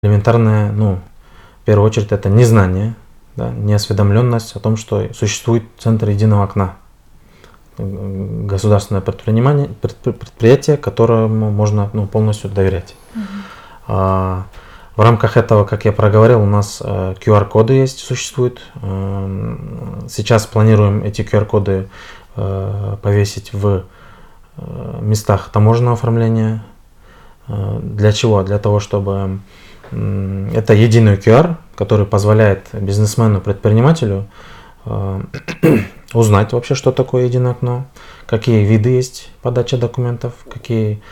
элементарное, в первую очередь, это незнание, да, неосведомленность о том, что существует центр единого окна. Государственное предприятие, которому можно полностью доверять. В рамках этого, как я проговорил, у нас QR-коды существуют. Сейчас планируем эти QR-коды повесить в местах таможенного оформления. Для чего? Для того, чтобы это единый QR, который позволяет бизнесмену, предпринимателю узнать вообще, что такое единое окно, какие виды есть подачи документов, какие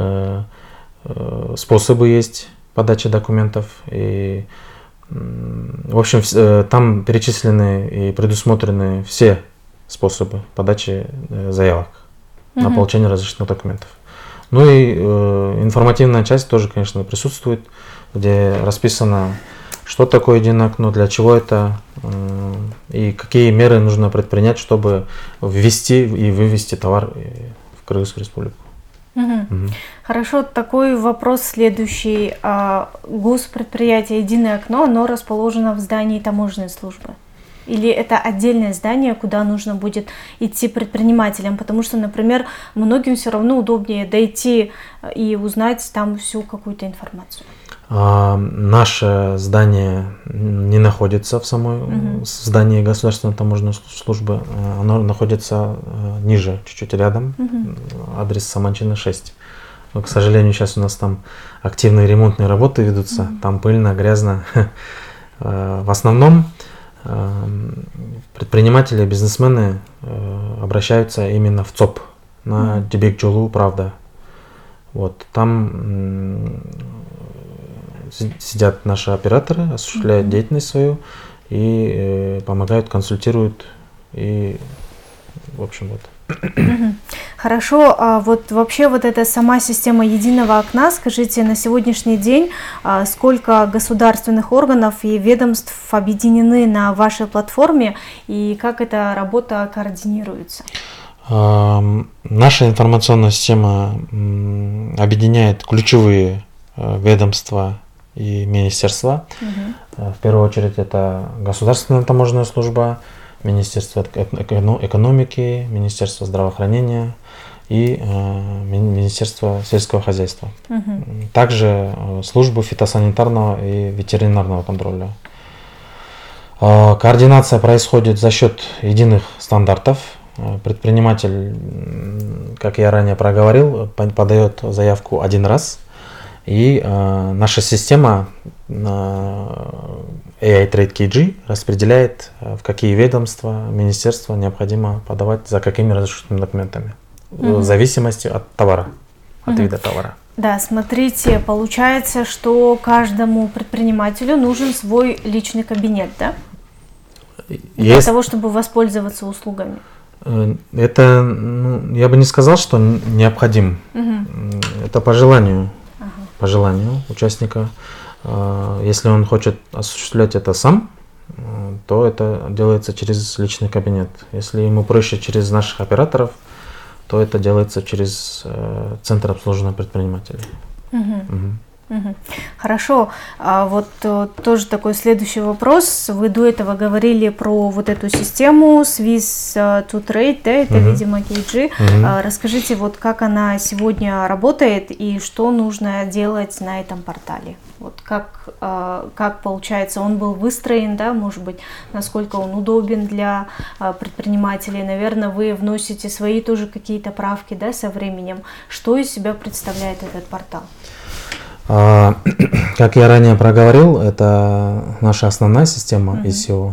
способы есть подачи документов. И, в общем, там перечислены и предусмотрены все способы подачи заявок на получение различных документов. Ну и информативная часть тоже, конечно, присутствует, где расписано, что такое единое окно, для чего это и какие меры нужно предпринять, чтобы ввести и вывести товар в Кыргызскую республику. Хорошо, такой вопрос следующий. Госпредприятие «Единое окно», оно расположено в здании таможенной службы? Или это отдельное здание, куда нужно будет идти предпринимателям? Потому что, например, многим все равно удобнее дойти и узнать там всю какую-то информацию. Наше здание не находится в самой здании Государственной таможенной службы. Оно находится ниже, чуть-чуть рядом. Адрес Саманчина, 6. Но, к сожалению, сейчас у нас там активные ремонтные работы ведутся. Там пыльно, грязно. В основном предприниматели, бизнесмены обращаются именно в ЦОП, на Дебек-Джолу, правда. Вот, там сидят наши операторы, осуществляют деятельность свою и помогают, консультируют. И, в общем, вот. Хорошо, а вот вообще вот эта сама система единого окна, скажите, на сегодняшний день сколько государственных органов и ведомств объединены на вашей платформе и как эта работа координируется? Наша информационная система объединяет ключевые ведомства и министерства. В первую очередь это Государственная таможенная служба, Министерство экономики, Министерство здравоохранения и Министерство сельского хозяйства. Также службу фитосанитарного и ветеринарного контроля. Координация происходит за счет единых стандартов. Предприниматель, как я ранее проговорил, подает заявку один раз. И наша система AI Trade KG распределяет, в какие ведомства, министерства необходимо подавать, за какими разрешенными документами, в зависимости от товара, от вида товара. Да, смотрите, получается, что каждому предпринимателю нужен свой личный кабинет, да? Для того, чтобы воспользоваться услугами. Это, я бы не сказал, что необходим. Это по желанию. По желанию участника. Если он хочет осуществлять это сам, то это делается через личный кабинет. Если ему проще через наших операторов, то это делается через центр обслуживания предпринимателей. Хорошо. Вот тоже такой следующий вопрос. Вы до этого говорили про вот эту систему Swiss to Trade, да, это, видимо, KG. Расскажите, вот как она сегодня работает и что нужно делать на этом портале? Вот как получается, он был выстроен, да, может быть, насколько он удобен для предпринимателей? Наверное, вы вносите свои тоже какие-то правки, да, со временем. Что из себя представляет этот портал? Как я ранее проговорил, это наша основная система ICO.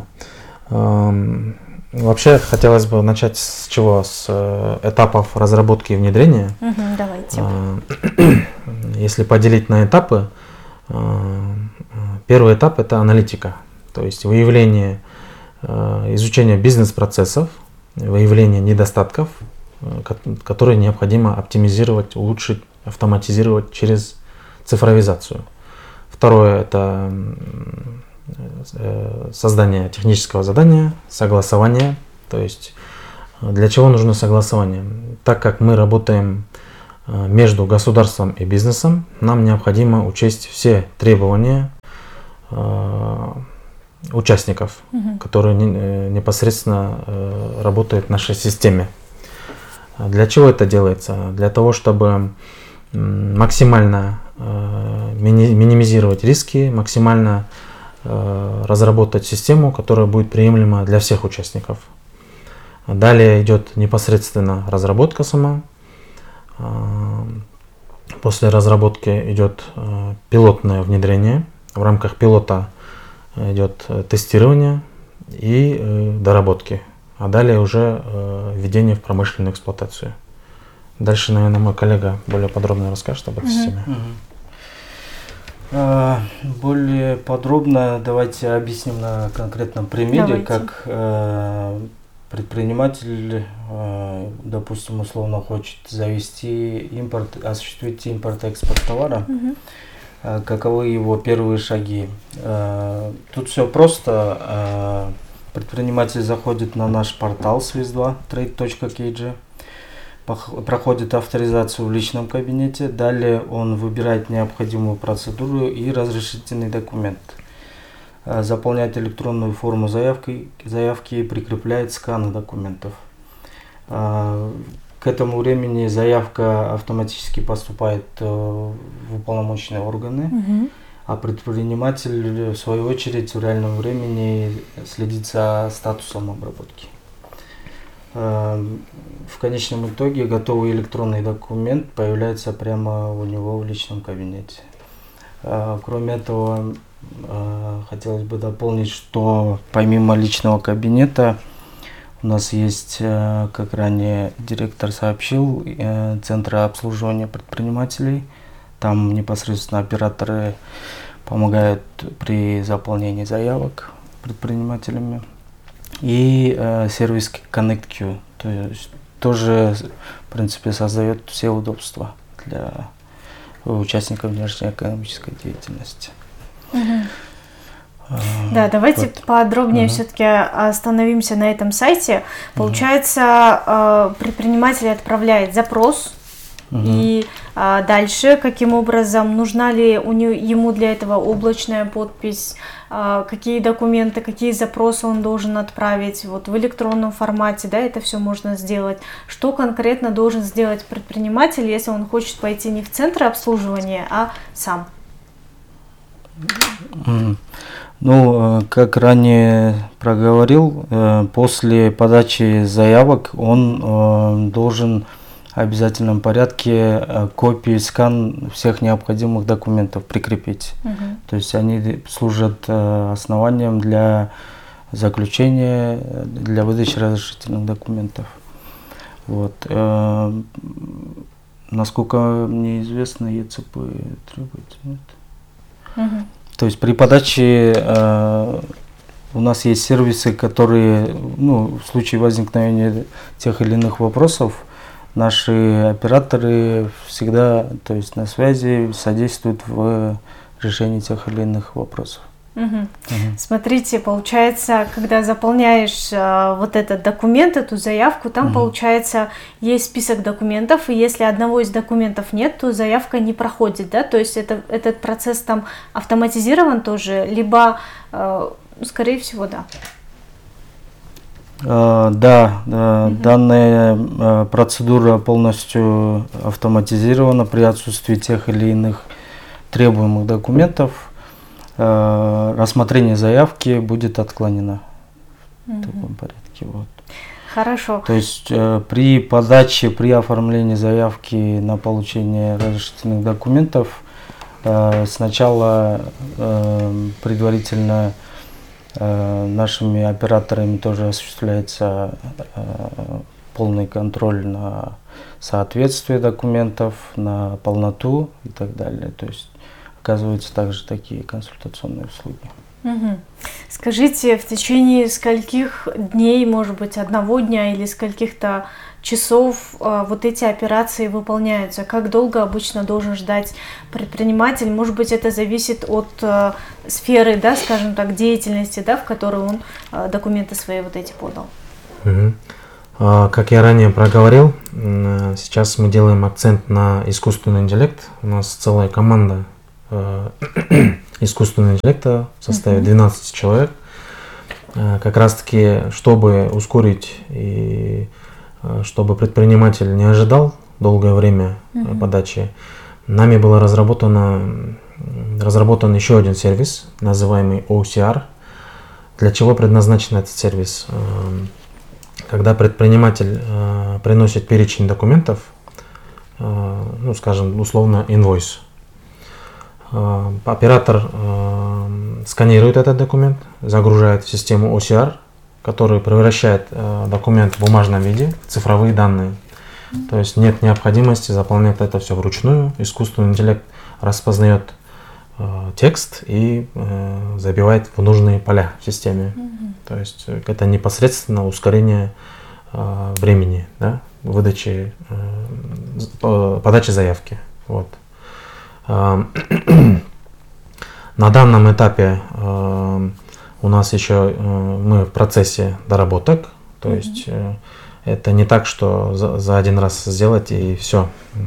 Вообще, хотелось бы начать с чего? С этапов разработки и внедрения. Давайте. Если поделить на этапы, первый этап – это аналитика, то есть выявление, изучение бизнес-процессов, выявление недостатков, которые необходимо оптимизировать, улучшить, автоматизировать через цифровизацию. Второе – это создание технического задания, согласование. То есть для чего нужно согласование? Так как мы работаем между государством и бизнесом нам необходимо учесть все требования участников, которые непосредственно работают в нашей системе. Для чего это делается? Для того, чтобы максимально минимизировать риски, максимально разработать систему, которая будет приемлема для всех участников. Далее идет непосредственно разработка сама. После разработки идет пилотное внедрение. В рамках пилота идет тестирование и доработки. А далее уже введение в промышленную эксплуатацию. Дальше, наверное, мой коллега более подробно расскажет об этой системе. Более подробно давайте объясним на конкретном примере, как предприниматель, допустим, условно хочет завести импорт, осуществить импорт-экспорт товара. Каковы его первые шаги? Тут все просто. Предприниматель заходит на наш портал swiss2 trade.kg, проходит авторизацию в личном кабинете, далее он выбирает необходимую процедуру и разрешительный документ, заполняет электронную форму заявки и прикрепляет сканы документов. К этому времени заявка автоматически поступает в уполномоченные органы, а предприниматель, в свою очередь, в реальном времени следит за статусом обработки. В конечном итоге готовый электронный документ появляется прямо у него в личном кабинете. Кроме этого, хотелось бы дополнить, что помимо личного кабинета у нас есть, как ранее директор сообщил, центры обслуживания предпринимателей. Там непосредственно операторы помогают при заполнении заявок предпринимателями. И сервис ConnectQ, то есть тоже, в принципе, создает все удобства для участников внешнеэкономической деятельности. Да, давайте подробнее все-таки остановимся на этом сайте. Получается, предприниматель отправляет запрос, и дальше, каким образом, нужна ли ему для этого облачная подпись, какие документы, какие запросы он должен отправить вот в электронном формате, да, это все можно сделать. Что конкретно должен сделать предприниматель, если он хочет пойти не в центр обслуживания, а сам? Ну, как ранее проговорил, после подачи заявок он должен в обязательном порядке копии, скан всех необходимых документов прикрепить. То есть они служат основанием для заключения, для выдачи разрешительных документов. Вот. Насколько мне известно, ЕЦП требуется, нет? То есть при подаче у нас есть сервисы, которые, ну, в случае возникновения тех или иных вопросов, наши операторы всегда, то есть на связи, содействуют в решении тех или иных вопросов. Смотрите, получается, когда заполняешь вот этот документ, эту заявку, там, получается, есть список документов, и если одного из документов нет, то заявка не проходит, да? То есть этот процесс там автоматизирован тоже, либо, скорее всего, да. Да, данная процедура полностью автоматизирована при отсутствии тех или иных требуемых документов. Рассмотрение заявки будет отклонено в таком порядке. Вот. Хорошо. То есть при подаче, при оформлении заявки на получение разрешительных документов сначала предварительно нашими операторами тоже осуществляется полный контроль на соответствие документов, на полноту и так далее. То есть оказываются также такие консультационные услуги. Скажите, в течение скольких дней, может быть, одного дня или скольких-то часов вот эти операции выполняются? Как долго обычно должен ждать предприниматель? Может быть, это зависит от сферы, да, скажем так, деятельности, да, в которой он документы свои вот эти подал? Как я ранее проговорил, сейчас мы делаем акцент на искусственный интеллект. У нас целая команда искусственного интеллекта в составе 12 человек. Как раз таки, чтобы ускорить и чтобы предприниматель не ожидал долгое время подачи, нами был разработан еще один сервис, называемый OCR. Для чего предназначен этот сервис? Когда предприниматель приносит перечень документов, ну, скажем, условно, инвойс, оператор сканирует этот документ, загружает в систему OCR, который превращает документ в бумажном виде в цифровые данные. То есть нет необходимости заполнять это все вручную. Искусственный интеллект распознает текст и забивает в нужные поля в системе. То есть это непосредственно ускорение времени, да, выдачи, подачи заявки. Вот. На данном этапе у нас еще мы в процессе доработок, то есть это не так, что за один раз сделать и все.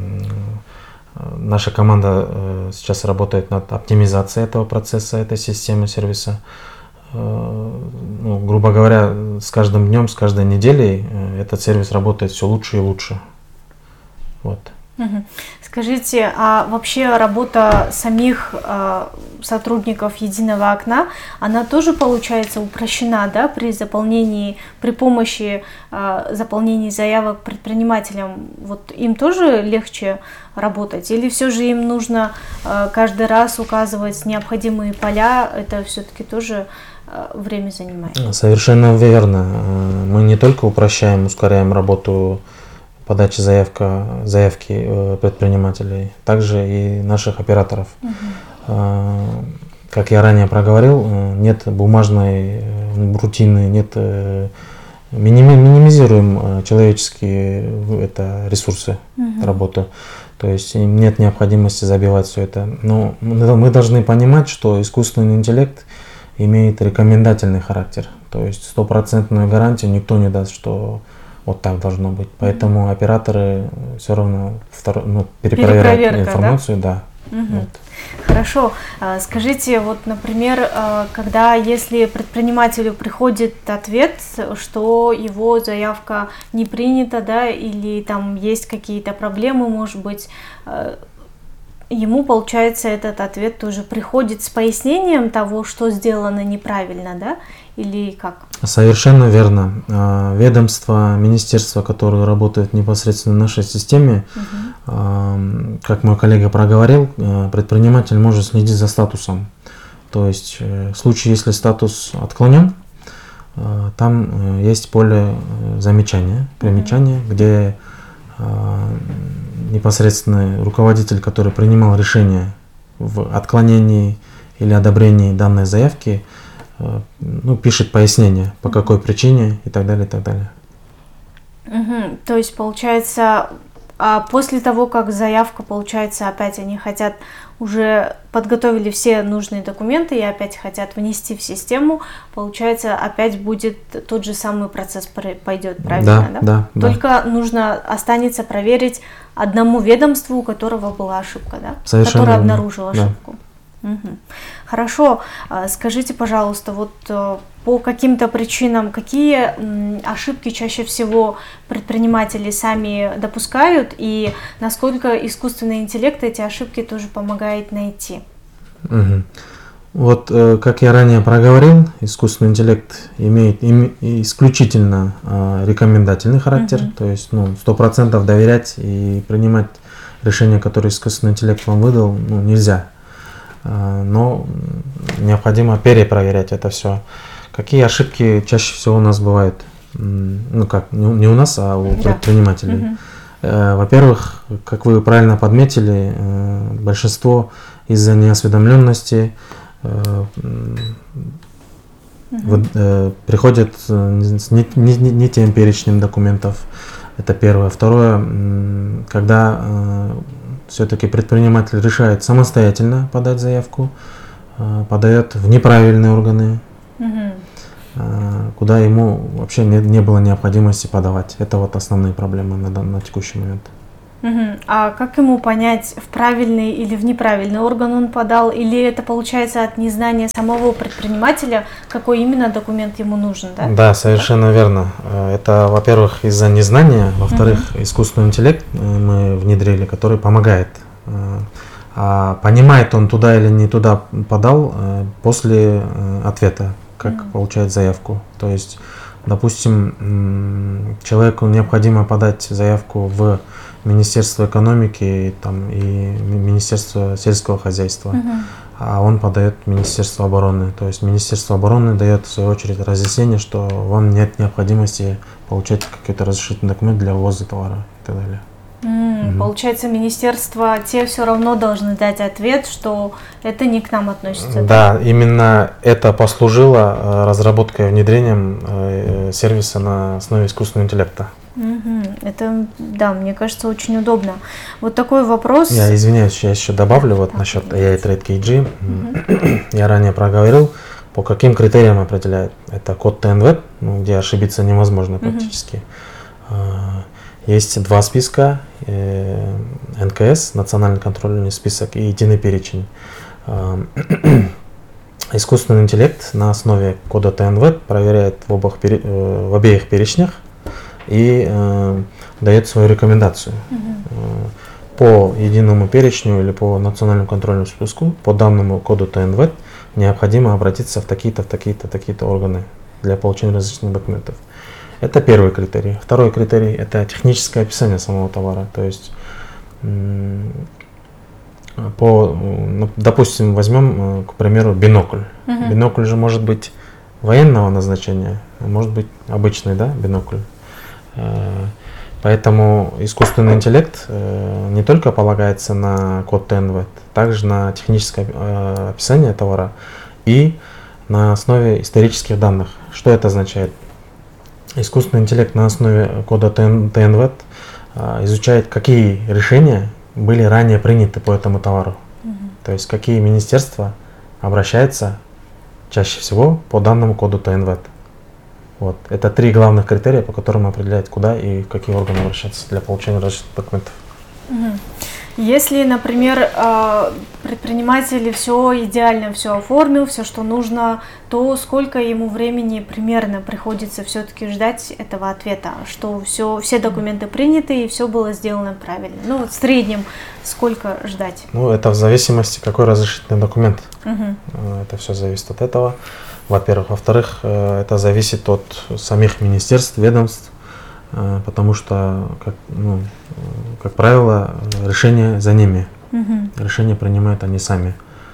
Наша команда сейчас работает над оптимизацией этого процесса, этой системы сервиса. Ну, грубо говоря, с каждым днем, с каждой неделей этот сервис работает все лучше и лучше. Вот. Скажите, а вообще работа самих сотрудников Единого окна, она тоже получается упрощена, да, при помощи заполнения заявок предпринимателям? Вот им тоже легче работать? Или все же им нужно каждый раз указывать необходимые поля? Это все-таки тоже время занимает? Совершенно верно. Мы не только упрощаем, ускоряем работу подачи заявки предпринимателей, также и наших операторов. Как я ранее проговорил, нет бумажной рутины, нет, минимизируем человеческие ресурсы работы. То есть нет необходимости забивать все это. Но мы должны понимать, что искусственный интеллект имеет рекомендательный характер. То есть стопроцентную гарантию никто не даст, что вот так должно быть. Поэтому операторы все равно перепроверяют информацию, да. Вот. Хорошо. Скажите, вот, например, если предпринимателю приходит ответ, что его заявка не принята, да, или там есть какие-то проблемы, может быть, ему, получается, этот ответ тоже приходит с пояснением того, что сделано неправильно, да, или как? Совершенно верно. Ведомство, министерство, которое работает непосредственно в нашей системе, как мой коллега проговорил, предприниматель может следить за статусом. То есть в случае, если статус отклонен, там есть поле замечания, примечания, где непосредственно руководитель, который принимал решение в отклонении или одобрении данной заявки, пишет пояснение, по какой причине и так далее, и так далее. То есть, получается, после того, как заявка, получается, опять они хотят, уже подготовили все нужные документы и опять хотят внести в систему, получается, опять будет тот же самый процесс пойдет, правильно? Да? Только останется проверить одному ведомству, у которого была ошибка, да? Совершенно которое обнаружило ошибку. Хорошо. Скажите, пожалуйста, вот по каким-то причинам, какие ошибки чаще всего предприниматели сами допускают и насколько искусственный интеллект эти ошибки тоже помогает найти? Вот, как я ранее проговорил, искусственный интеллект имеет исключительно рекомендательный характер, то есть 100% доверять и принимать решения, которые искусственный интеллект вам выдал, нельзя. Но необходимо перепроверять это все. Какие ошибки чаще всего у нас бывают? Не у нас, а у предпринимателей. Во-первых, как вы правильно подметили, большинство из-за неосведомленности приходят с не тем перечнем документов. Это первое. Второе, когда все-таки предприниматель решает самостоятельно подать заявку, подает в неправильные органы. куда ему вообще не было необходимости подавать. Это вот основные проблемы на текущий момент. А как ему понять, в правильный или в неправильный орган он подал, или это получается от незнания самого предпринимателя, какой именно документ ему нужен, да? Да, совершенно верно. Это, во-первых, из-за незнания, во-вторых, искусственный интеллект мы внедрили, который помогает. А понимает он туда или не туда подал после ответа, как получает заявку. То есть, допустим, человеку необходимо подать заявку в Министерство экономики и Министерство сельского хозяйства, а он подает в Министерство обороны. То есть Министерство обороны дает в свою очередь разъяснение, что вам нет необходимости получать какой-то разрешительный документ для ввоза товара и так далее. Получается, министерства те все равно должны дать ответ, что это не к нам относится. Да, именно это послужило разработкой и внедрением сервиса на основе искусственного интеллекта. Это, да, мне кажется, очень удобно. Вот такой вопрос. Я извиняюсь, я еще добавлю вот насчет AI Trade KG. Я ранее проговорил, по каким критериям определяет. Это код ТНВ, где ошибиться невозможно практически. Есть два списка, НКС, национальный контрольный список, и единый перечень. Искусственный интеллект на основе кода ТНВ проверяет в обеих перечнях и дает свою рекомендацию. По единому перечню или по национальному контрольному списку, по данному коду ТНВ, необходимо обратиться в такие-то органы для получения различных документов. Это первый критерий. Второй критерий – это техническое описание самого товара. То есть, допустим, возьмем, к примеру, бинокль. Бинокль же может быть военного назначения, может быть обычный, да, бинокль. Поэтому искусственный интеллект не только полагается на код ТНВ, также на техническое описание товара и на основе исторических данных. Что это означает? Искусственный интеллект на основе кода ТНВ изучает, какие решения были ранее приняты по этому товару. То есть какие министерства обращаются чаще всего по данному коду ТНВ. Вот. Это три главных критерия, по которым определяет, куда и в какие органы обращаться для получения различных документов. Если, например, предприниматель все идеально все оформил, все, что нужно, то сколько ему времени примерно приходится все-таки ждать этого ответа, что все документы приняты и все было сделано правильно? Ну, вот в среднем сколько ждать? Ну, это в зависимости, какой разрешительный документ. Это все зависит от этого, во-первых. Во-вторых, это зависит от самих министерств, ведомств, потому что, как правило, решение за ними. Решение принимают они сами.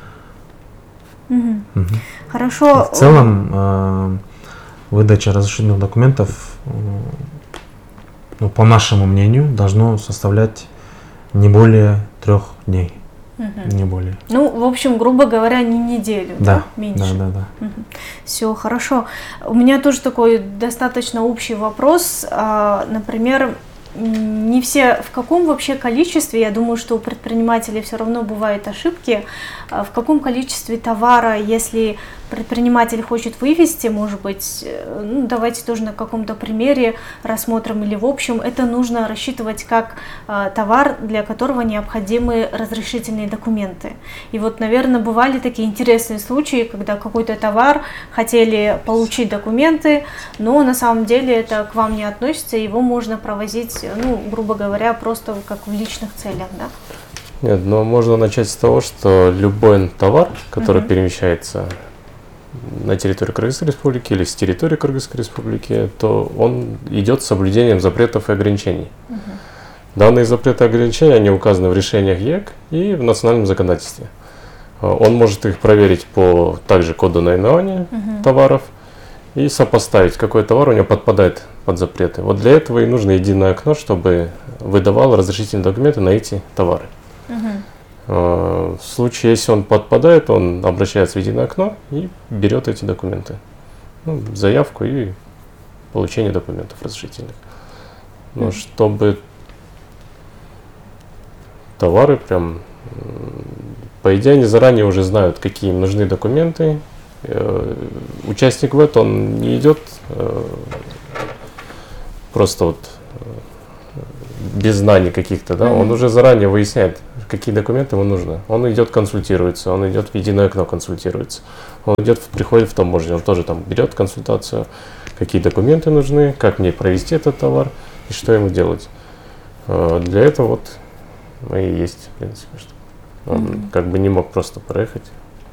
Хорошо. В целом, выдача разрешительных документов, по нашему мнению, должно составлять не более 3 дней. Не более. Ну, в общем, грубо говоря, не неделю, да? Меньше. Да. Все хорошо. У меня тоже такой достаточно общий вопрос. Например, не все, в каком вообще количестве, я думаю, что у предпринимателей все равно бывают ошибки, в каком количестве товара, если предприниматель хочет вывести, может быть, давайте тоже на каком-то примере рассмотрим, или в общем, это нужно рассчитывать как товар, для которого необходимы разрешительные документы. И вот, наверное, бывали такие интересные случаи, когда какой-то товар хотели получить документы, но на самом деле это к вам не относится, его можно провозить, грубо говоря, просто как в личных целях, да? Нет, но можно начать с того, что любой товар, который перемещается на территории Кыргызской республики или с территории Кыргызской республики, то он идет с соблюдением запретов и ограничений. Данные запреты и ограничения, они указаны в решениях ЕК и в национальном законодательстве. Он может их проверить по также коду наименования товаров и сопоставить, какой товар у него подпадает под запреты. Вот для этого и нужно единое окно, чтобы выдавало разрешительные документы на эти товары. В случае, если он подпадает, он обращается в единое окно и берет эти документы. Заявку и получение документов разрешительных. Но чтобы товары по идее, они заранее уже знают, какие им нужны документы, участник ВЭТ, он не идет просто вот без знаний каких-то, да, он уже заранее выясняет, какие документы ему нужны. Он идет консультируется, он идет в единое окно консультируется, он приходит в таможню, он тоже там берет консультацию, какие документы нужны, как мне провести этот товар и что ему делать. Для этого вот мы и есть, в принципе, что он как бы не мог просто проехать.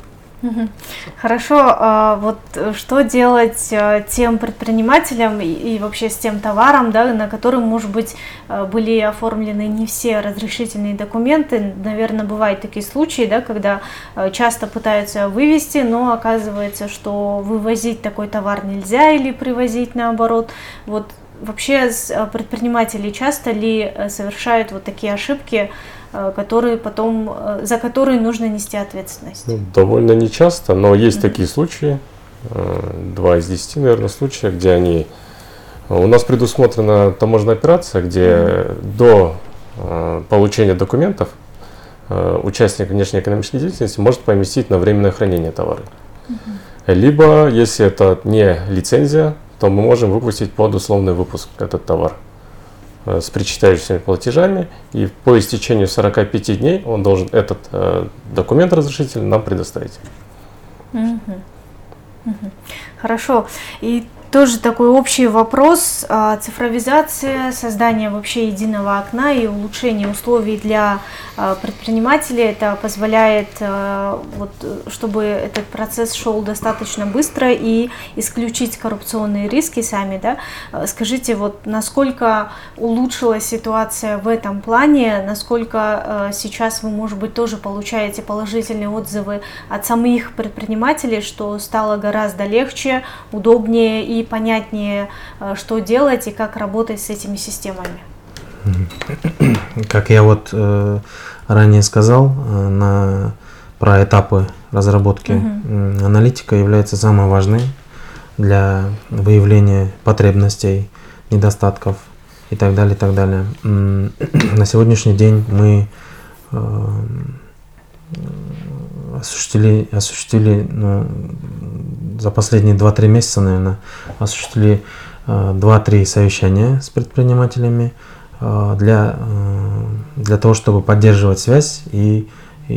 Хорошо, вот что делать тем предпринимателям и вообще с тем товаром, да, на котором, может быть, были оформлены не все разрешительные документы? Наверное, бывают такие случаи, да, когда часто пытаются вывести, но оказывается, что вывозить такой товар нельзя или привозить наоборот. Вот вообще предприниматели часто ли совершают вот такие ошибки, которые потом, за которые нужно нести ответственность? Ну, довольно нечасто, но есть такие случаи, 2 из 10, наверное, случаев, где у нас предусмотрена таможенная операция, где до получения документов участник внешнеэкономической деятельности может поместить на временное хранение товары. Либо, если это не лицензия, то мы можем выпустить под условный выпуск этот товар с причитающимися платежами, и по истечению 45 дней он должен этот документ разрешительный нам предоставить. Хорошо. И тоже такой общий вопрос. Цифровизация, создание вообще единого окна и улучшение условий для предпринимателей, это позволяет, вот, чтобы этот процесс шел достаточно быстро и исключить коррупционные риски сами, да? Скажите, вот насколько улучшилась ситуация в этом плане, насколько сейчас вы, может быть, тоже получаете положительные отзывы от самих предпринимателей, что стало гораздо легче, удобнее и понятнее, что делать и как работать с этими системами? Как я вот ранее сказал, про этапы разработки, аналитика является самой важной для выявления потребностей, недостатков и так далее, и так далее. На сегодняшний день мы осуществили за последние 2-3 месяца, наверное, осуществили 2-3 совещания с предпринимателями для того, чтобы поддерживать связь и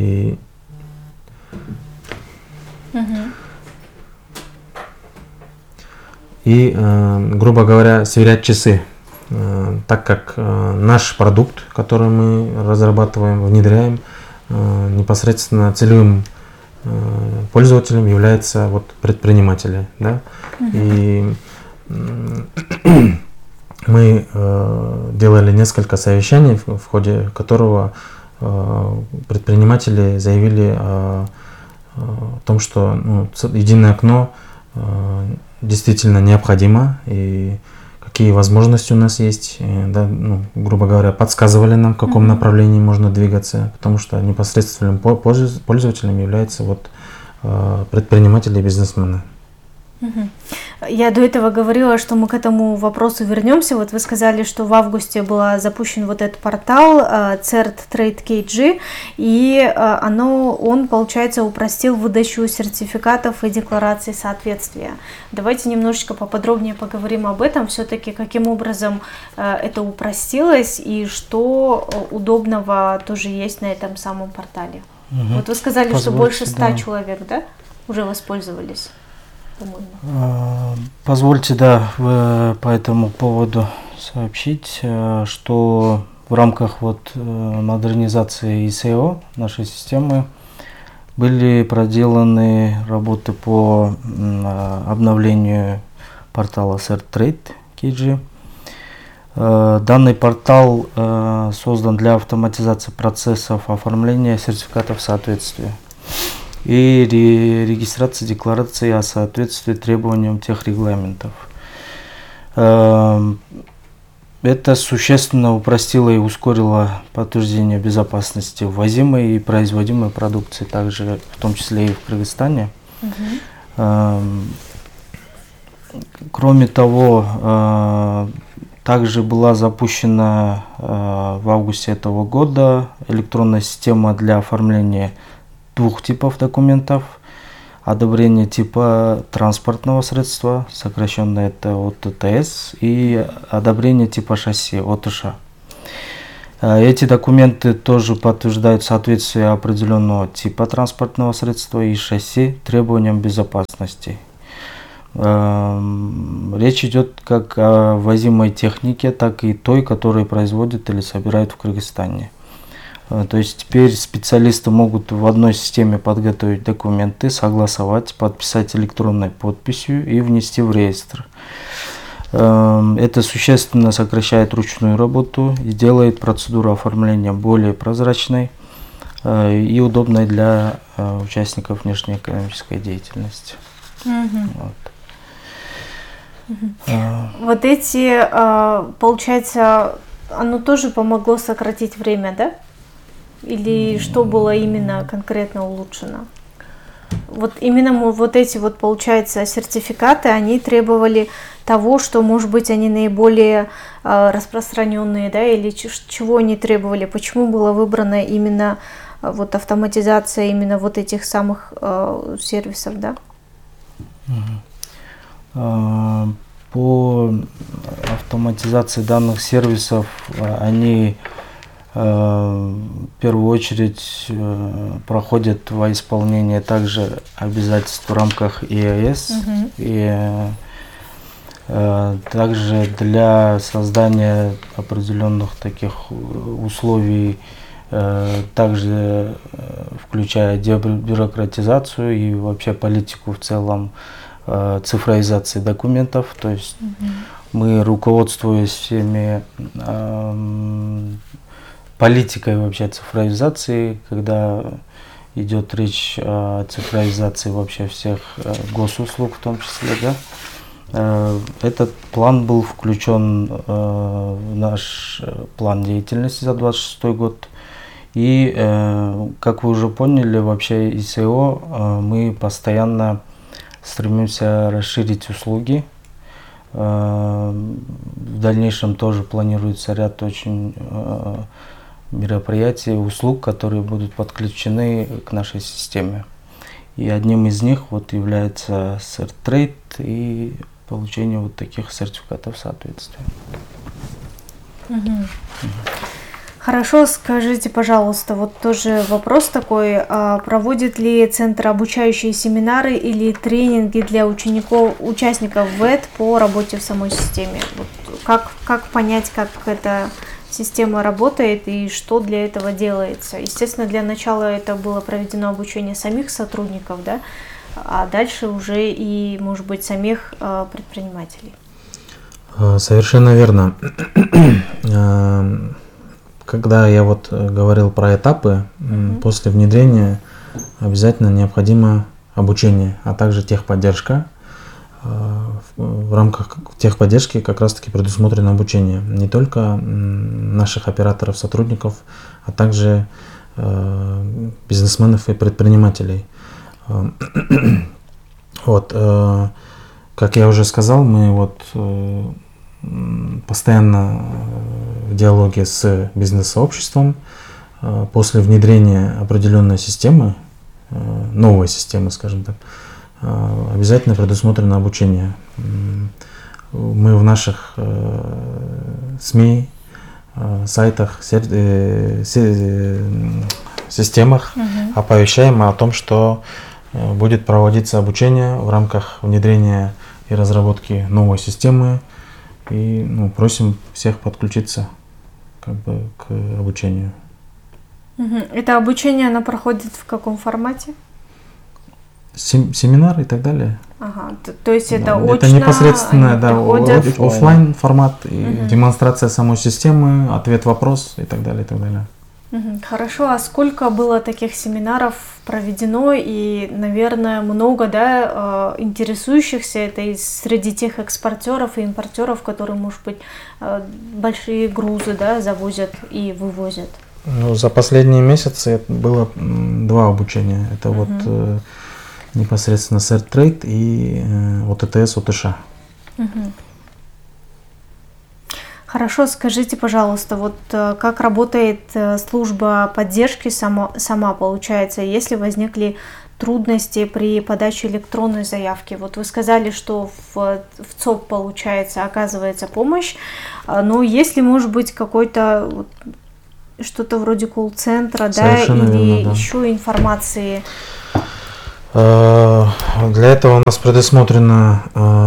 грубо говоря, сверять часы, так как наш продукт, который мы разрабатываем, внедряем, непосредственно целевым пользователем являются вот предприниматели, да? И мы делали несколько совещаний, в ходе которого предприниматели заявили о том, что единое окно действительно необходимо, и какие возможности у нас есть, да, грубо говоря, подсказывали нам, в каком направлении можно двигаться, потому что непосредственным пользователем являются вот предприниматели и бизнесмены. Я до этого говорила, что мы к этому вопросу вернемся. Вот вы сказали, что в августе был запущен вот этот портал CERT Trade KG, и он, получается, упростил выдачу сертификатов и деклараций соответствия. Давайте немножечко поподробнее поговорим об этом, все-таки каким образом это упростилось и что удобного тоже есть на этом самом портале. Вот вы сказали, что больше 100 человек, да, уже воспользовались? Позвольте, по этому поводу сообщить, что в рамках модернизации ICO нашей системы были проделаны работы по обновлению портала CERT Trade KG. Данный портал создан для автоматизации процессов оформления сертификатов соответствия и регистрации декларации о соответствии требованиям тех регламентов. Это существенно упростило и ускорило подтверждение безопасности ввозимой и производимой продукции, также в том числе и в Кыргызстане. Кроме того, также была запущена в августе этого года электронная система для оформления 2 типов документов. одобрение типа транспортного средства, сокращенно это ОТТС, и одобрение типа шасси, ОТШ. Эти документы тоже подтверждают соответствие определенного типа транспортного средства и шасси требованиям безопасности. Речь идет как о возимой технике, так и той, которую производят или собирают в Кыргызстане. То есть теперь специалисты могут в одной системе подготовить документы, согласовать, подписать электронной подписью и внести в реестр. Это существенно сокращает ручную работу и делает процедуру оформления более прозрачной и удобной для участников внешнеэкономической деятельности. Вот эти, получается, оно тоже помогло сократить время, да? Или что было именно конкретно улучшено? Вот именно вот эти вот, получается, сертификаты, они требовали того, что, может быть, они наиболее распространенные, да, или чего они требовали? Почему была выбрана именно вот автоматизация именно вот этих самых сервисов, да? По автоматизации данных сервисов они в первую очередь проходят во исполнение также обязательств в рамках ЕАЭС и также для создания определенных таких условий, также включая дебюрократизацию и вообще политику в целом цифровизации документов, то есть мы, руководствуясь всеми политикой вообще цифровизации, когда идет речь о цифровизации вообще всех госуслуг в том числе, да, этот план был включен в наш план деятельности за 2026 год. И, как вы уже поняли, вообще ИСО мы постоянно стремимся расширить услуги. В дальнейшем тоже планируется ряд очень мероприятий, услуг, которые будут подключены к нашей системе. И одним из них вот является CERT-Trade и получение вот таких сертификатов соответствия. Хорошо, скажите, пожалуйста, вот тоже вопрос такой, проводит ли центр обучающие семинары или тренинги для участников ВЭД по работе в самой системе? Вот как понять, как эта система работает и что для этого делается? Естественно, для начала это было проведено обучение самих сотрудников, да, а дальше уже и, может быть, самих предпринимателей. Совершенно верно. Когда я вот говорил про этапы, после внедрения обязательно необходимо обучение, а также техподдержка. В рамках техподдержки как раз-таки предусмотрено обучение не только наших операторов, сотрудников, а также бизнесменов и предпринимателей. Вот, как я уже сказал, мы вот постоянно в диалоге с бизнес-сообществом. После внедрения определенной системы, новой системы, скажем так, обязательно предусмотрено обучение. Мы в наших СМИ, сайтах, системах оповещаем о том, что будет проводиться обучение в рамках внедрения и разработки новой системы. И просим всех подключиться к обучению. Это обучение, оно проходит в каком формате? Семинар и так далее. Ага, то есть это очно? Это непосредственно офлайн формат, и демонстрация самой системы, ответ-вопрос и так далее, и так далее. Хорошо, а сколько было таких семинаров проведено и, наверное, много, да, интересующихся это среди тех экспортеров и импортеров, которые, может быть, большие грузы, да, завозят и вывозят? За последние месяцы было 2 обучения. Это вот непосредственно CERT-Trade и ОТТС, ОТШ. Хорошо, скажите, пожалуйста, вот как работает служба поддержки сама получается, если возникли трудности при подаче электронной заявки? Вот вы сказали, что в ЦОП, получается, оказывается помощь, но есть ли, может быть, какой-то что-то вроде колл-центра, да, или верно, да. еще информации? Для этого у нас предусмотрено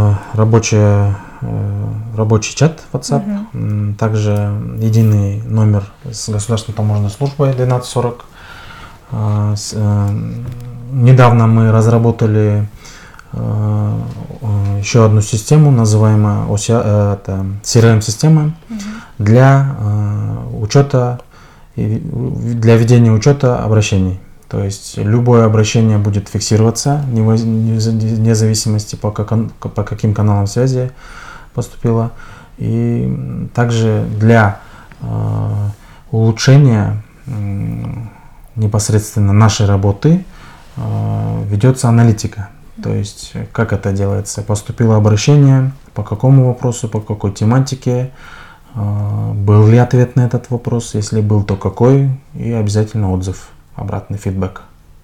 рабочий чат WhatsApp, также единый номер с Государственной таможенной службой 1240. Недавно мы разработали еще одну систему, называемую CRM-система, для учета, для ведения учета обращений. То есть любое обращение будет фиксироваться, вне зависимости по каким каналам связи поступило. И также для улучшения непосредственно нашей работы ведется аналитика. То есть как это делается? Поступило обращение, по какому вопросу, по какой тематике, был ли ответ на этот вопрос, если был, то какой, и обязательно отзыв. Обратный фидбэк.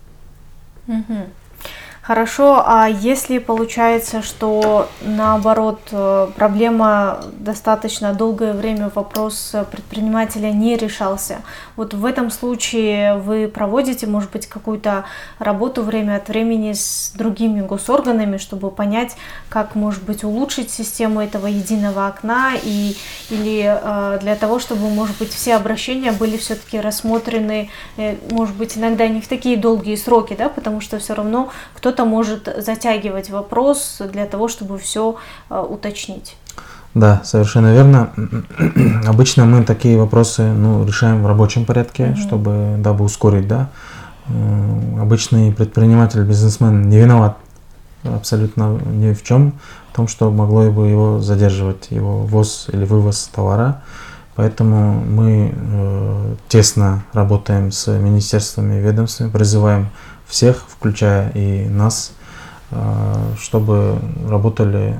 Хорошо, а если получается, что наоборот проблема достаточно долгое время, вопрос предпринимателя не решался, вот в этом случае вы проводите, может быть, какую-то работу время от времени с другими госорганами, чтобы понять, как, может быть, улучшить систему этого единого окна, или для того, чтобы, может быть, все обращения были все-таки рассмотрены, может быть, иногда не в такие долгие сроки, да, потому что все равно кто-то может затягивать вопрос для того, чтобы все уточнить. Да, совершенно верно. Обычно мы такие вопросы решаем в рабочем порядке, дабы ускорить, да. Обычный предприниматель, бизнесмен не виноват абсолютно ни в чем, в том, что могло бы его задерживать, его ввоз или вывоз товара. Поэтому мы тесно работаем с министерствами и ведомствами, призываем всех, включая и нас, чтобы работали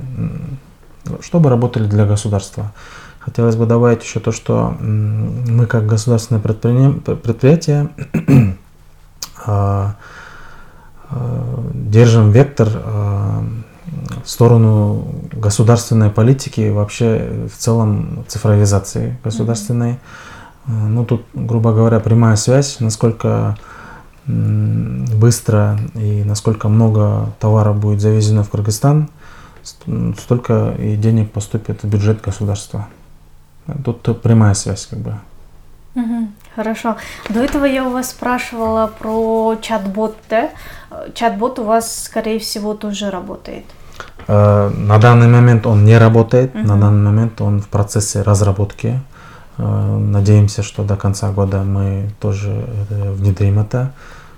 для государства. Хотелось бы добавить еще то, что мы как государственное предприятие держим вектор в сторону государственной политики, вообще в целом цифровизации государственной. Тут, грубо говоря, прямая связь, насколько быстро и насколько много товара будет завезено в Кыргызстан, столько и денег поступит в бюджет государства. Тут прямая связь как бы. Хорошо. До этого я у вас спрашивала про чат-бот, да? Чат-бот у вас, скорее всего, тоже работает? На данный момент он не работает, на данный момент он в процессе разработки. Надеемся, что до конца года мы тоже внедрим это.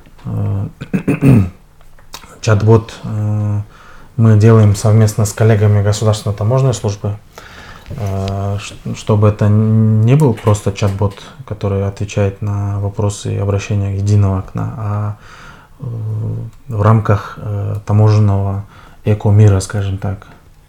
Чат-бот мы делаем совместно с коллегами Государственной таможенной службы, чтобы это не был просто чат-бот, который отвечает на вопросы и обращения единого окна, а в рамках таможенного эко-мира, скажем так.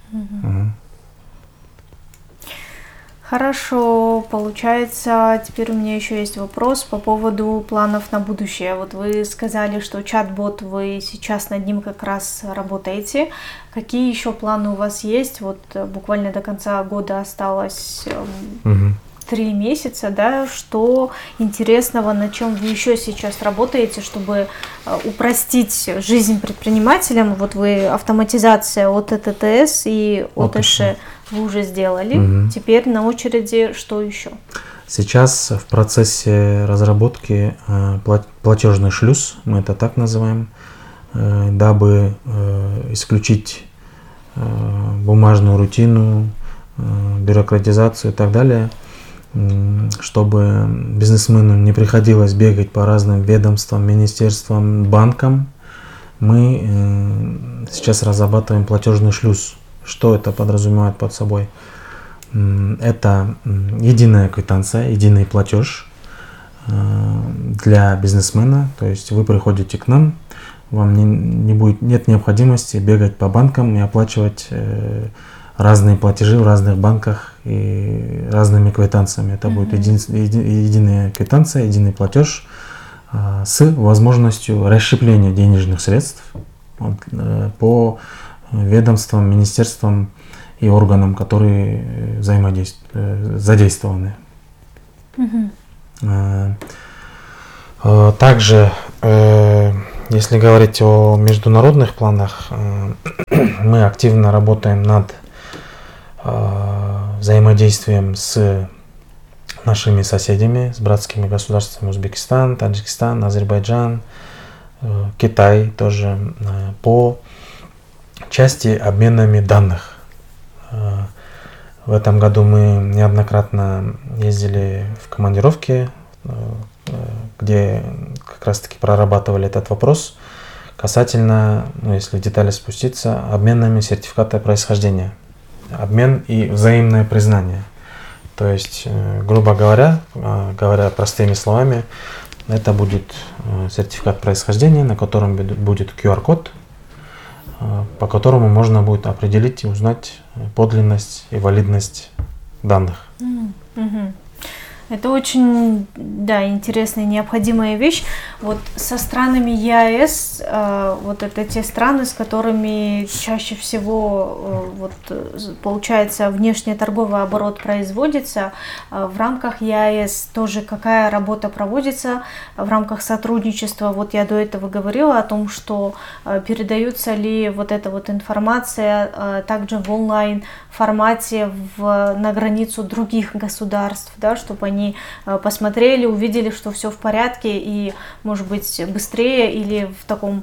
Хорошо, получается, теперь у меня еще есть вопрос по поводу планов на будущее. Вот вы сказали, что чат-бот, вы сейчас над ним как раз работаете. Какие еще планы у вас есть? Вот буквально до конца года осталось 3 месяца, да? Что интересного, над чем вы еще сейчас работаете, чтобы упростить жизнь предпринимателям? Вот вы автоматизация от ЭТТС и ОТШ вы уже сделали. Теперь на очереди что еще? Сейчас в процессе разработки платежный шлюз, мы это так называем, дабы исключить бумажную рутину, бюрократизацию и так далее, чтобы бизнесмену не приходилось бегать по разным ведомствам, министерствам, банкам. Мы сейчас разрабатываем платежный шлюз. Что это подразумевает под собой? Это единая квитанция, единый платеж для бизнесмена. То есть вы приходите к нам, вам нет необходимости бегать по банкам и оплачивать разные платежи в разных банках и разными квитанциями. Это будет единая квитанция, единый платеж с возможностью расщепления денежных средств по ведомствам, министерствам и органам, которые задействованы. Также, если говорить о международных планах, мы активно работаем над взаимодействием с нашими соседями, с братскими государствами Узбекистан, Таджикистан, Азербайджан, Китай тоже по части обменами данных. В этом году мы неоднократно ездили в командировки, где как раз таки прорабатывали этот вопрос касательно, если в детали спуститься, обменами сертификата происхождения. Обмен и взаимное признание. То есть, грубо говоря простыми словами, это будет сертификат происхождения, на котором будет QR-код, по которому можно будет определить и узнать подлинность и валидность данных. Это очень, да, интересная, необходимая вещь. Вот со странами ЕАЭС, вот это те страны, с которыми чаще всего вот, получается внешний торговый оборот производится. В рамках ЕАЭС тоже какая работа проводится в рамках сотрудничества? Вот я до этого говорила о том, что передается ли вот эта вот информация также в онлайн формате на границу других государств, да, чтобы они посмотрели, увидели, что все в порядке и, может быть, быстрее или в таком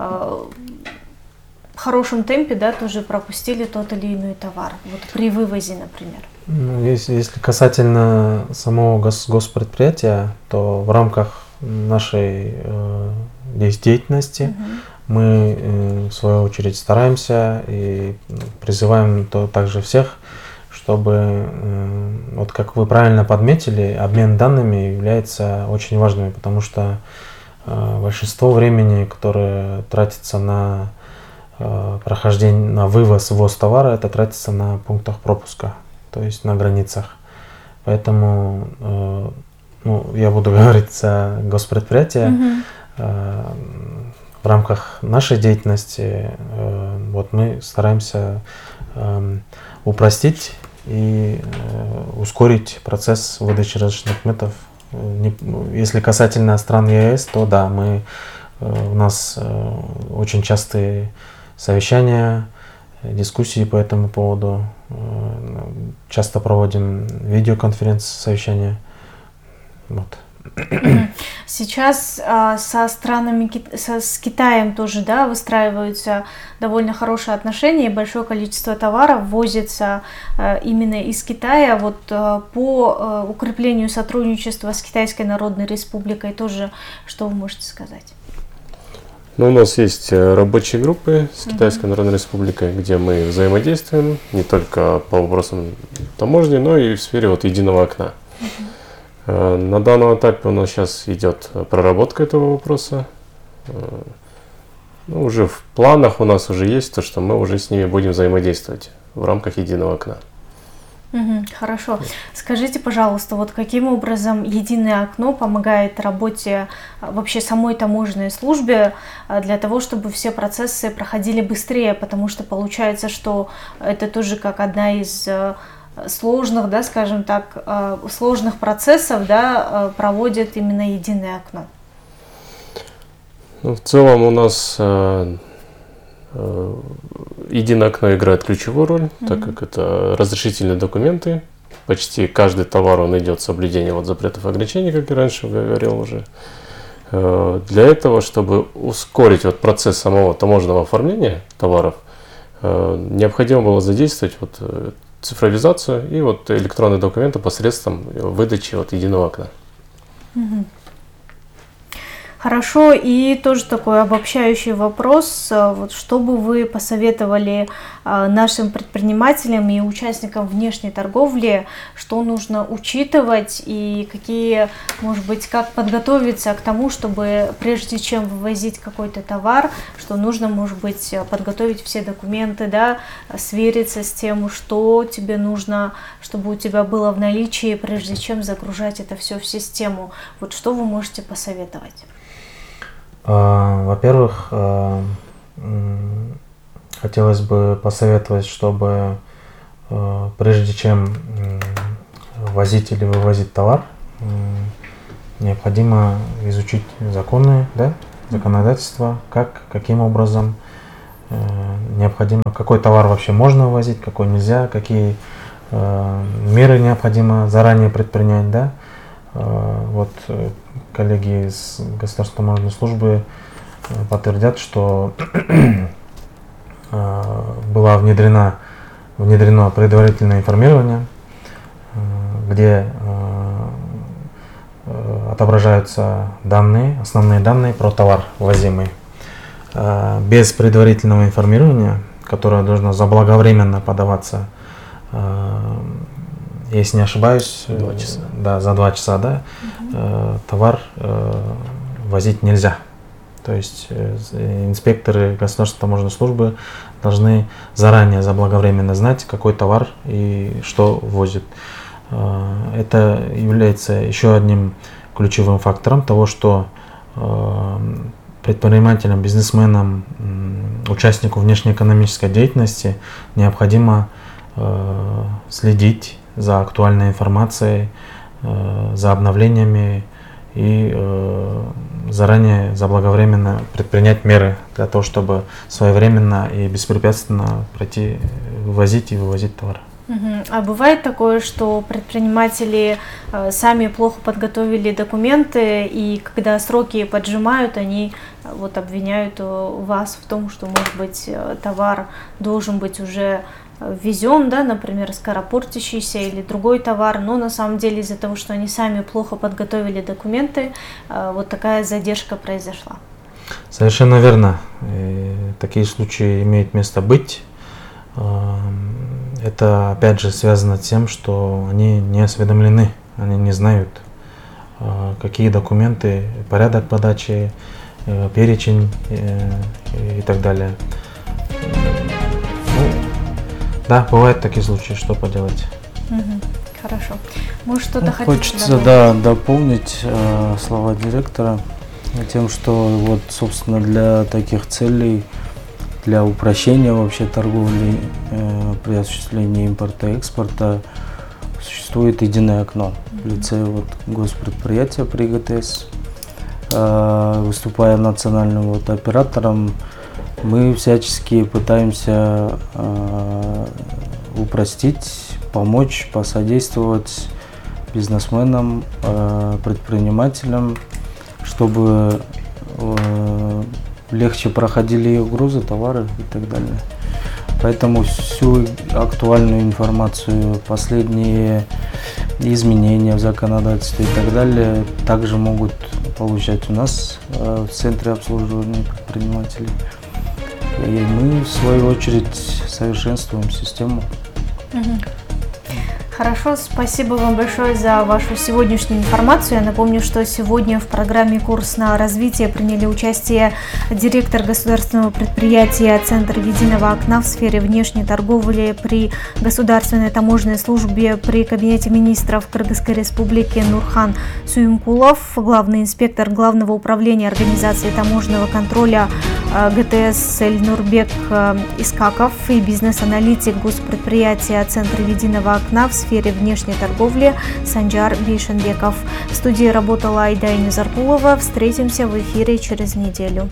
хорошем темпе, да, тоже пропустили тот или иной товар, вот при вывозе, например. Если касательно самого госпредприятия, то в рамках нашей деятельности мы, в свою очередь, стараемся и призываем также всех, чтобы, вот как вы правильно подметили, обмен данными является очень важным, потому что большинство времени, которое тратится на прохождение, на ввоз товара, это тратится на пунктах пропуска, то есть на границах. Поэтому, я буду говорить за госпредприятие. В рамках нашей деятельности вот мы стараемся упростить и ускорить процесс выдачи различных документов. Если касательно стран ЕАЭС, то да, у нас очень частые совещания, дискуссии по этому поводу. Часто проводим видеоконференц-совещания. Вот. Сейчас со странами, с Китаем тоже, да, выстраиваются довольно хорошие отношения, большое количество товаров возится именно из Китая. Вот по укреплению сотрудничества с Китайской Народной Республикой тоже, что вы можете сказать? У нас есть рабочие группы с Китайской Народной Республикой, где мы взаимодействуем не только по вопросам таможни, но и в сфере вот единого окна. На данном этапе у нас сейчас идет проработка этого вопроса. Уже в планах у нас уже есть то, что мы уже с ними будем взаимодействовать в рамках единого окна. Хорошо. Скажите, пожалуйста, вот каким образом единое окно помогает работе вообще самой таможенной службе для того, чтобы все процессы проходили быстрее, потому что получается, что это тоже как одна из сложных, да, скажем так, сложных процессов, да, проводит именно единое окно. В целом у нас единое окно играет ключевую роль, так как это разрешительные документы. Почти каждый товар он идет с соблюдением запретов и ограничений, как и раньше говорил уже. Для этого, чтобы ускорить процесс самого таможенного оформления товаров, необходимо было задействовать цифровизацию и электронные документы посредством выдачи единого окна. Хорошо, и тоже такой обобщающий вопрос. Вот что бы вы посоветовали нашим предпринимателям и участникам внешней торговли, что нужно учитывать и какие, может быть, как подготовиться к тому, чтобы прежде чем вывозить какой-то товар, что нужно, может быть, подготовить все документы, да, свериться с тем, что тебе нужно, чтобы у тебя было в наличии, прежде чем загружать это все в систему. Вот что вы можете посоветовать? Во-первых, хотелось бы посоветовать, чтобы прежде чем возить или вывозить товар, необходимо изучить законы, да, законодательство, каким образом необходимо, какой товар вообще можно вывозить, какой нельзя, какие меры необходимо заранее предпринять, да. Вот коллеги из Государственной таможенной службы подтвердят, что было внедрено предварительное информирование, где отображаются основные данные про товар ввозимый. Без предварительного информирования, которое должно заблаговременно подаваться, если не ошибаюсь, 2 часа. Да, за 2 часа, да, товар возить нельзя. То есть инспекторы Государственной таможенной службы должны заранее заблаговременно знать, какой товар и что возит. Это является еще одним ключевым фактором того, что предпринимателям, бизнесменам, участникам внешнеэкономической деятельности необходимо следить за актуальной информацией, за обновлениями и заранее заблаговременно предпринять меры для того, чтобы своевременно и беспрепятственно ввозить и вывозить товар. А бывает такое, что предприниматели сами плохо подготовили документы, и когда сроки поджимают, они вот обвиняют вас в том, что, может быть, товар должен быть уже ввезен, да, например, скоропортящийся или другой товар, но на самом деле из-за того, что они сами плохо подготовили документы, вот такая задержка произошла. Совершенно верно. Такие случаи имеют место быть. Это опять же связано с тем, что они не осведомлены, они не знают, какие документы, порядок подачи, перечень и так далее. Да, бывают такие случаи, что поделать. Хорошо. Может, что-то хотите Хочется, дополнить слова директора тем, что вот, собственно, для таких целей, для упрощения вообще торговли при осуществлении импорта и экспорта существует единое окно в лице вот госпредприятия при ГТС. Выступая национальным вот оператором, мы всячески пытаемся упростить, помочь, посодействовать бизнесменам, предпринимателям, чтобы легче проходили их грузы, товары и так далее. Поэтому всю актуальную информацию, последние изменения в законодательстве и так далее также могут получать у нас в Центре обслуживания предпринимателей. И мы, в свою очередь, совершенствуем систему. Хорошо, спасибо вам большое за вашу сегодняшнюю информацию. Я напомню, что сегодня в программе «Курс на развитие» приняли участие директор государственного предприятия «Центр единого окна» в сфере внешней торговли при Государственной таможенной службе при Кабинете министров Кыргызской республики Нурхан Суюмкулов, главный инспектор Главного управления организации таможенного контроля ГТС Эльнурбек Искаков и бизнес-аналитик госпредприятия «Центр единого окна» в сфере внешней торговли Санжар Бейшенбеков. В студии работала Айда Низаркулова. Встретимся в эфире через неделю.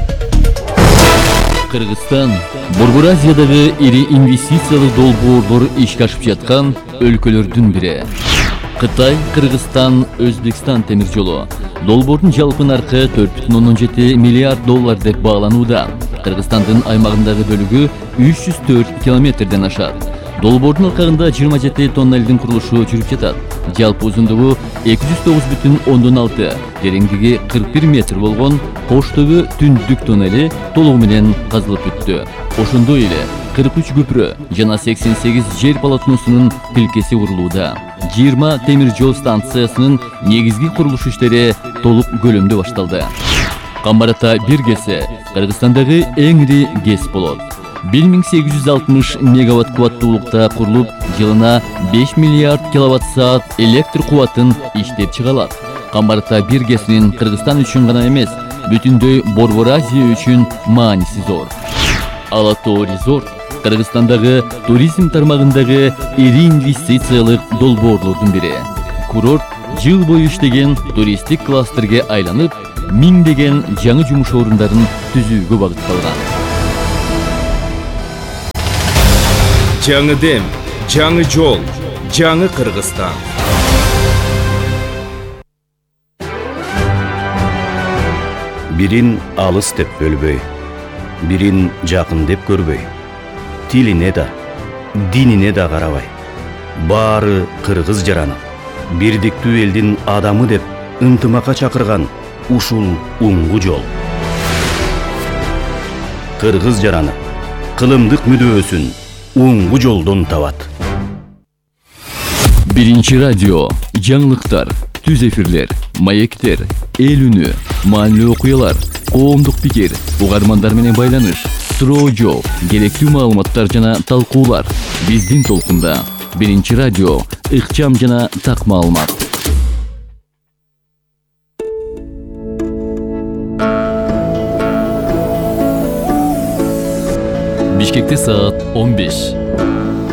Кыргызстан Борбор Азиядагы ири инвестициялык долбоордор ишке ашып жаткан өлкөлөрдүн бири. Кытай, Кыргызстан, Өзбекстан темир жолу. Долбоордун жалпы наркы 4,7 миллиард доллар деп бааланууда. Кыргызстандын аймагындагы бөлүгү 304 километрден ашат. Долбоордун алкагында 27 тоннелдин курулушу жүрүп жатат. Жалпы узундугу 209,6, тереңдиги 41 метр болгон Кош төбө түндүк тоннели толугу менен казылып бүттү. Ошондой эле 43 көпүрө жана 88 жер полотносунун тилкеси курулууда. 20 темир жол станциясынын негизги курулуш иштери толук көлөмдө башталды. Камбар-Ата 1 КЭСи Кыргызстандагы эң ири КЭС болот. 1860 мегаватт кубаттуулукта курулуп, жылына 5 миллиард киловатт-саат электр кубатын иштеп чыгарат. Камбар-Ата 1 КЭСинин Кыргызстан үчүн гана эмес, бүтүндөй Борбор Азия үчүн мааниси зор. Ала Тоо резорт Кыргызстандагы туризм тармагындагы ири инвестициялык долбоорлордун бири. Курорт жыл бою иштеген туристтик кластерге айланып, миңдеген жаңы жумуш орундарын түзүүгө багытталган. Жаңы дем, жаңы жол, жаңы Кыргызстан. Бирин алыс деп бөлбөй, бирин жакын деп көрбөй, тилине да, динине да карабай, баары кыргыз жараны, бирдиктүү элдин адамы деп ынтымакка чакырган ушул уңгу жол. Кыргыз жараны кылымдык мүдөөсүн уңгу жолдон табат. Биринчи радио, жаңылыктар, түз эфирлер, маектер, эл үнү, маанилүү окуялар, коомдук пикир, угармандар менен байланыш, суроо жооп, керектүү маалыматтар жана талкуулар. Биздин толкунда. Биринчи радио, ыкчам жана так маалымат. Бишкекте саат 15.